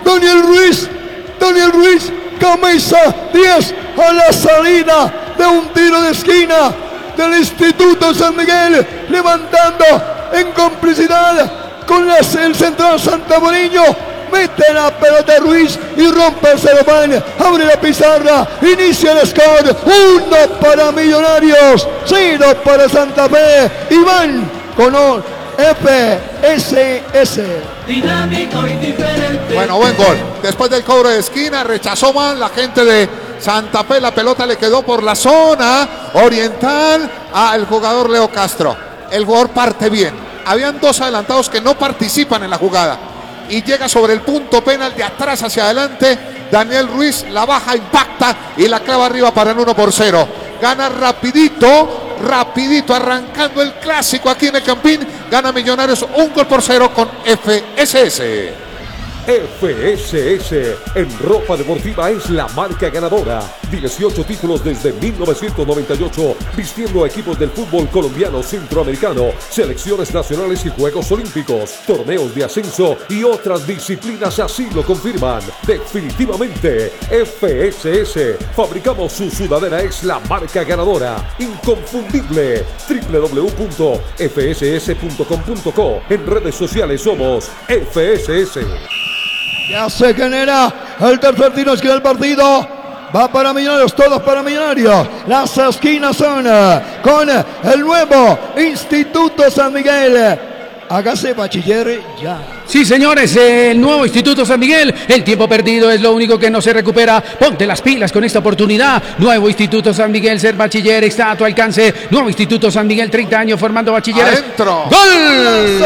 Daniel Ruiz, camisa 10 a la salida de un tiro de esquina del Instituto San Miguel, levantando en complicidad con el central santaboreño. Mete la pelota Ruiz y rompe el celofán, abre la pizarra, inicia el score. 1 para Millonarios, 0 para Santa Fe. Iván con FSS. Dinámico y diferente. Bueno, buen gol. Después del cobro de esquina, rechazó mal la gente de Santa Fe. La pelota le quedó por la zona oriental al jugador Leo Castro. El jugador parte bien. Habían dos adelantados que no participan en la jugada. Y llega sobre el punto penal de atrás hacia adelante. Daniel Ruiz la baja, impacta y la clava arriba para el 1-0. Gana rapidito, arrancando el clásico aquí en el Campín. Gana Millonarios 1-0 con FSS. FSS en ropa deportiva es la marca ganadora. 18 títulos desde 1998, vistiendo a equipos del fútbol colombiano, centroamericano, selecciones nacionales y Juegos Olímpicos, torneos de ascenso y otras disciplinas así lo confirman. Definitivamente, FSS. Fabricamos su sudadera, es la marca ganadora. Inconfundible. www.fss.com.co. En redes sociales somos FSS. Ya se genera el tercer tiro de esquina del partido. Va para Millonarios, todos para Millonarios. Las esquinas son con el nuevo Instituto San Miguel. Hágase bachiller ya. Sí, señores, el nuevo Instituto San Miguel. El tiempo perdido es lo único que no se recupera. Ponte las pilas con esta oportunidad. Nuevo Instituto San Miguel, ser bachiller está a tu alcance. Nuevo Instituto San Miguel, 30 años formando bachilleres. ¡Adentro! ¡Gol!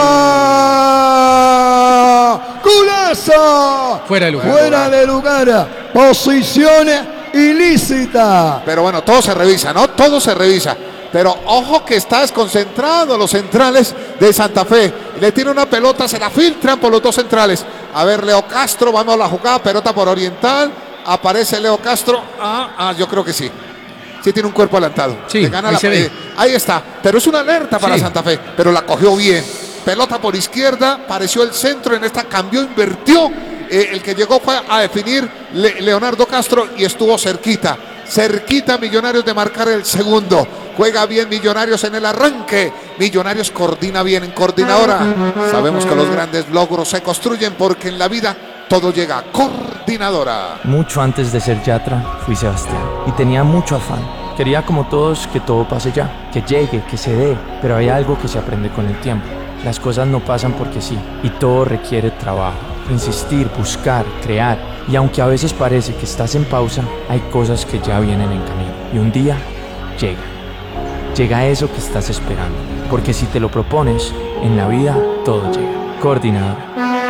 ¡Golazo! Fuera de lugar. Fuera de lugar. Posición ilícita. Pero bueno, todo se revisa, ¿no? Todo se revisa. Pero ojo que está desconcentrado los centrales de Santa Fe. Le tira una pelota, se la filtran por los dos centrales. A ver, Leo Castro, vamos a la jugada, pelota por Oriental. Aparece Leo Castro. Yo creo que sí. Sí tiene un cuerpo adelantado. Sí, le gana ahí se ve. Ahí está. Pero es una alerta para Santa Fe. Pero la cogió bien. Pelota por izquierda, pareció el centro. En esta cambió, invirtió. El que llegó fue a definir Leonardo Castro y estuvo cerquita. Cerquita Millonarios de marcar el segundo. Juega bien Millonarios en el arranque. Millonarios coordina bien en coordinadora. Sabemos que los grandes logros se construyen porque en la vida todo llega a coordinadora. Mucho antes de ser Yatra fui Sebastián y tenía mucho afán. Quería como todos que todo pase ya, que llegue, que se dé, pero hay algo que se aprende con el tiempo. Las cosas no pasan porque sí y todo requiere trabajo, insistir, buscar, crear. Y aunque a veces parece que estás en pausa, hay cosas que ya vienen en camino. Y un día llega eso que estás esperando. Porque si te lo propones, en la vida todo llega. Coordinadora.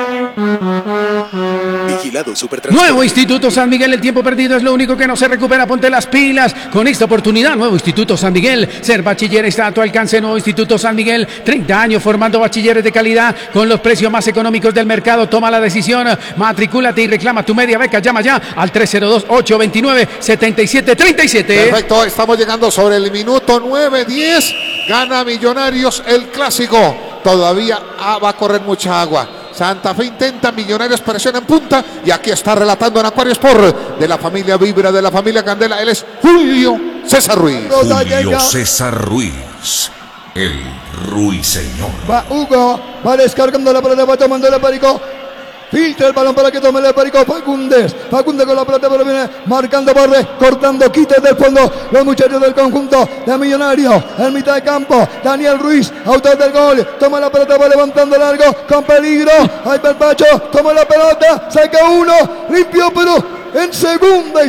Vigilado Supertransporte. Nuevo Instituto San Miguel, el tiempo perdido es lo único que no se recupera. Ponte las pilas con esta oportunidad. Nuevo Instituto San Miguel, ser bachiller está a tu alcance. Nuevo Instituto San Miguel, 30 años formando bachilleres de calidad con los precios más económicos del mercado. Toma la decisión, matricúlate y reclama tu media beca. Llama ya al 302-829-7737. Perfecto, estamos llegando sobre el minuto 9-10. Gana Millonarios el clásico. Todavía va a correr mucha agua. Santa Fe intenta, Millonarios presiona en punta y aquí está relatando en Acuario Sport de la familia Vibra, de la familia Candela. Él es Julio César Ruiz. Julio César Ruiz, el Ruiseñor. Va Hugo, va descargando la pelota, va tomando el Perico. Filtra el balón para que tome el Perico. Fagundes con la pelota, pero viene marcando Borre, cortando, quita del fondo los muchachos del conjunto de Millonarios. En mitad de campo, Daniel Ruiz, autor del gol, toma la pelota, va levantando largo, con peligro. Ahí va el Pacho, toma la pelota, saca uno, limpio, pero en segunda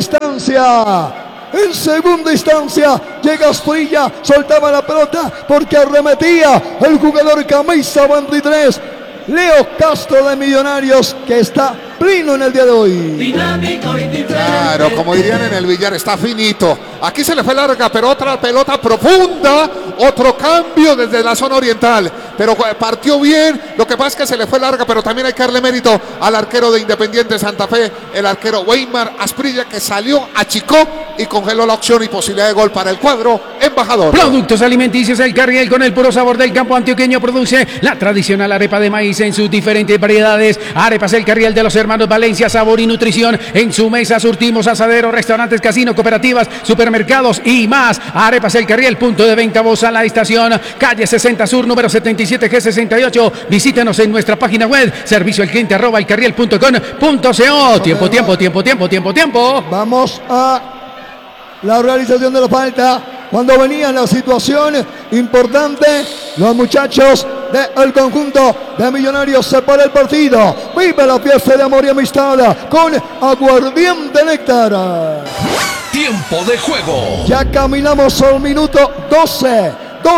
instancia llega Asprilla, soltaba la pelota porque arremetía el jugador camisa 23. Leo Castro de Millonarios, que está pleno en el día de hoy. Dinámico y diferente. Claro, como dirían en el billar, está finito. Aquí se le fue larga, pero otra pelota profunda. Otro cambio desde la zona oriental. Pero partió bien. Lo que pasa es que se le fue larga, pero también hay que darle mérito al arquero de Independiente Santa Fe, el arquero Weimar Asprilla, que salió, achicó y congeló la opción y posibilidad de gol para el cuadro embajador. Productos alimenticios El Carriel, con el puro sabor del campo antioqueño, produce la tradicional arepa de maíz en sus diferentes variedades. Arepas El Carriel de los hermanos Valencia, sabor y nutrición en su mesa. Surtimos asaderos, restaurantes, casinos, cooperativas, supermercados y más. Arepas El Carriel, punto de venta Voz a la estación, calle 60 Sur, número 77 G68. Visítenos en nuestra página web, servicioalcliente@elcarriel.com.co. Tiempo. Vamos a la realización de la falta. Cuando venía la situación importante, los muchachos del conjunto de Millonarios se para el partido. Vive la fiesta de amor y amistad con Aguardiente Néctar. Tiempo de juego. Ya caminamos al minuto 12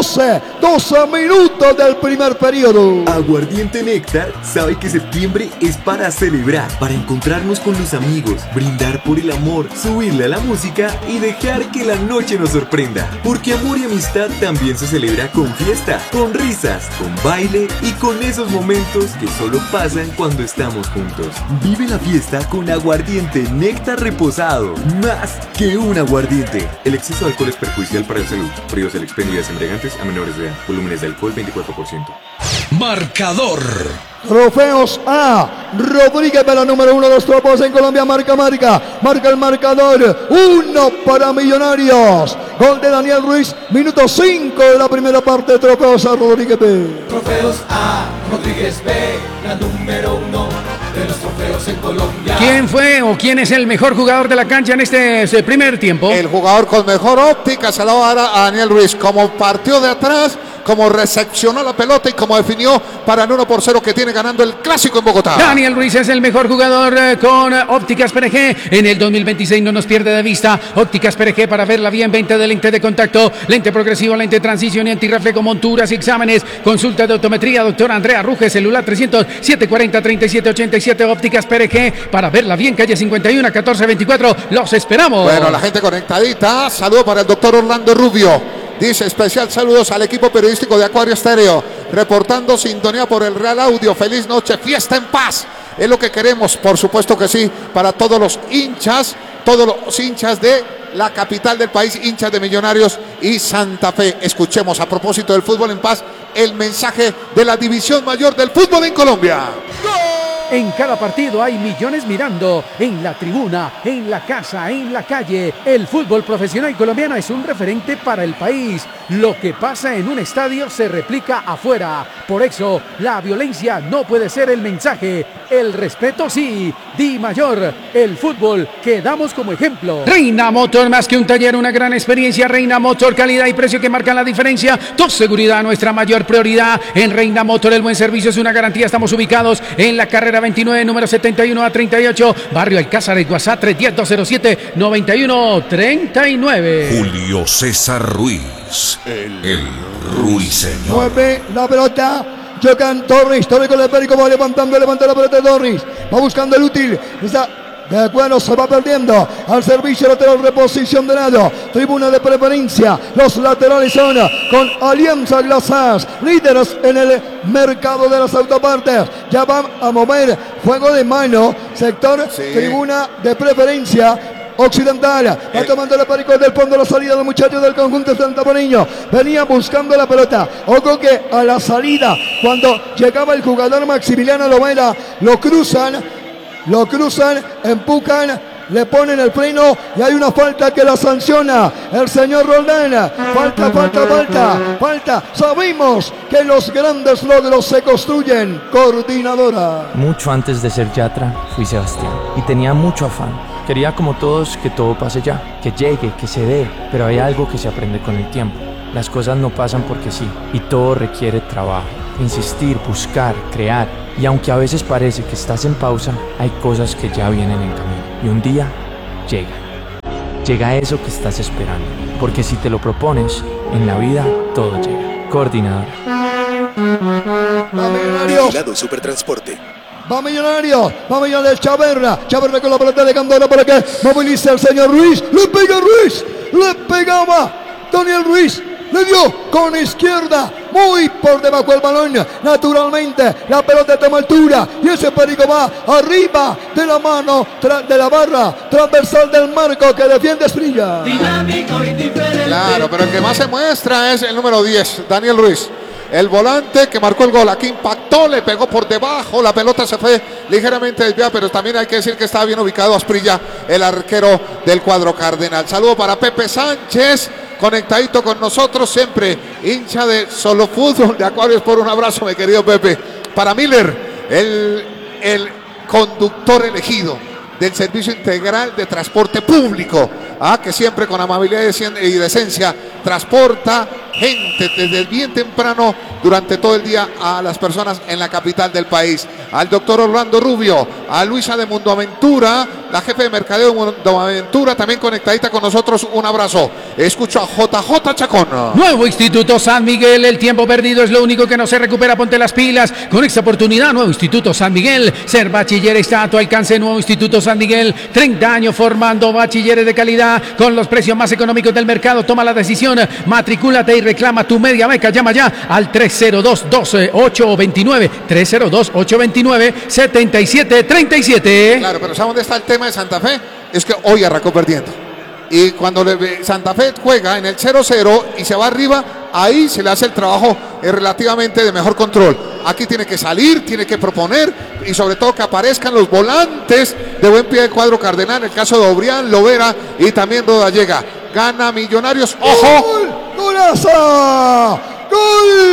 minutos del primer periodo. Aguardiente Néctar sabe que septiembre es para celebrar, para encontrarnos con los amigos, brindar por el amor, subirle a la música y dejar que la noche nos sorprenda. Porque amor y amistad también se celebra con fiesta, con risas, con baile y con esos momentos que solo pasan cuando estamos juntos. Vive la fiesta con Aguardiente Néctar reposado, más que un aguardiente. El exceso de alcohol es perjudicial para la salud. Prohíbas el expendio de embriagantes a menores de edad. Volúmenes de alcohol 24%. Marcador. Trofeos A. Rodríguez de la número 1 de los trofeos en Colombia. Marca el marcador. 1 para Millonarios. Gol de Daniel Ruiz. Minuto 5 de la primera parte. Trofeos A. Rodríguez B. Trofeos A, Rodríguez B, la número 1 de los trofeos en Colombia. ¿Quién fue o quién es el mejor jugador de la cancha en este primer tiempo? El jugador con mejor óptica se la va a dar a Daniel Ruiz. Como partió de atrás, como recepcionó la pelota y como definió para el 1-0 que tiene ganando el clásico en Bogotá. Daniel Ruiz es el mejor jugador con Ópticas PRG. En el 2026 no nos pierde de vista. Ópticas PRG para verla bien. Venta de lente de contacto, lente progresivo, lente de transición y antirreflejo, monturas y exámenes. Consulta de optometría, doctora Andrea Ruge, celular 300-740-3787. Ópticas PRG para verla bien. Calle 51, 1424. Los esperamos. Bueno, la gente conectadita. Saludo para el doctor Orlando Rubio. Dice especial saludos al equipo periodístico de Acuario Estéreo, reportando sintonía por el Real Audio. Feliz noche, fiesta en paz. Es lo que queremos, por supuesto que sí, para todos los hinchas de la capital del país, hinchas de Millonarios y Santa Fe. Escuchemos a propósito del fútbol en paz el mensaje de la división mayor del fútbol en Colombia. En cada partido hay millones mirando, en la tribuna, en la casa, en la calle. El fútbol profesional colombiano es un referente para el país. Lo que pasa en un estadio se replica afuera. Por eso, la violencia no puede ser el mensaje. El respeto sí. Di Mayor, el fútbol que damos como ejemplo. Reina Motor, más que un taller, una gran experiencia. Reina Motor, calidad y precio que marcan la diferencia. Tu seguridad, nuestra mayor prioridad. En Reina Motor, el buen servicio es una garantía. Estamos ubicados en la carrera 29, número 71 a 38, barrio Alcázar, WhatsApp 310-207-9139. Julio César Ruiz, el Ruiseñor. Mueve la pelota. Jocan Torres con el Perico, va levanta la pelota de Torres. Va buscando el útil. Está de acuerdo, se va perdiendo al servicio lateral, reposición de lado, tribuna de preferencia. Los laterales son con Alianza Glasas, líderes en el mercado de las autopartes. Ya van a mover fuego de mano, sector tribuna de preferencia occidental. Va tomando la Perico del fondo, la salida de los muchachos del conjunto santapareño. Venía buscando la pelota. Ojo que a la salida, cuando llegaba el jugador Maximiliano Lovera, lo cruzan, empujan, le ponen el freno y hay una falta que la sanciona el señor Roldán. Falta. Sabemos que los grandes logros se construyen. Coordinadora. Mucho antes de ser Yatra, fui Sebastián y tenía mucho afán. Quería como todos que todo pase ya, que llegue, que se dé, pero hay algo que se aprende con el tiempo. Las cosas no pasan porque sí, y todo requiere trabajo, insistir, buscar, crear. Y aunque a veces parece que estás en pausa, hay cosas que ya vienen en camino. Y un día llega eso que estás esperando. Porque si te lo propones, en la vida todo llega. Coordinador. Vigilado Supertransporte. Va Millonarios Chaverra con la pelota de Candona para que movilice al señor Ruiz. Le pegaba Daniel Ruiz. le dio con izquierda, muy por debajo del balón. Naturalmente, la pelota toma altura y ese perico va arriba de la mano, de la barra transversal del marco que defiende Asprilla. Dinámico y diferente. Claro, pero el que más se muestra es el número 10, Daniel Ruiz. El volante que marcó el gol, aquí impactó, le pegó por debajo, la pelota se fue ligeramente desviada, pero también hay que decir que estaba bien ubicado Asprilla, el arquero del cuadro cardenal. Saludo para Pepe Sánchez, conectadito con nosotros, siempre hincha de Solo Fútbol de Acuarios. Por un abrazo, mi querido Pepe. Para Miller, el conductor elegido del Servicio Integral de Transporte Público, que siempre con amabilidad y decencia transporta gente desde bien temprano durante todo el día a las personas en la capital del país. Al doctor Orlando Rubio, a Luisa de Mundo Aventura, la jefe de mercadeo de Mundo Aventura, también conectadita con nosotros. Un abrazo. Escucho a JJ Chacón. Nuevo Instituto San Miguel, el tiempo perdido es lo único que no se recupera, ponte las pilas con esta oportunidad. Nuevo Instituto San Miguel, ser bachiller está a tu alcance. Nuevo Instituto San Miguel, 30 años formando bachilleres de calidad con los precios más económicos del mercado. Toma la decisión, matricúlate y reclama tu media beca. Llama ya al 302-829 302-829-7737. Claro, pero ¿sabes dónde está el tema de Santa Fe? Es que hoy arrancó perdiendo. Y cuando Santa Fe juega en el 0-0 y se va arriba, ahí se le hace el trabajo relativamente de mejor control. Aquí tiene que salir, tiene que proponer y sobre todo que aparezcan los volantes de buen pie del cuadro cardenal. En el caso de Obrián, Lovera y también Rodallega. Gana Millonarios. ¡Ojo! ¡Gol! ¡Golazo! ¡Gol!